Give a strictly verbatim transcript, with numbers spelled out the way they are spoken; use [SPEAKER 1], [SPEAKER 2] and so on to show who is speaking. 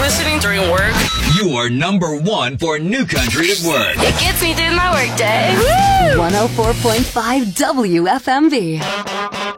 [SPEAKER 1] listening during work.
[SPEAKER 2] You are number one for New Country at work.
[SPEAKER 1] It gets me through my workday.
[SPEAKER 3] one oh four point five W F M V.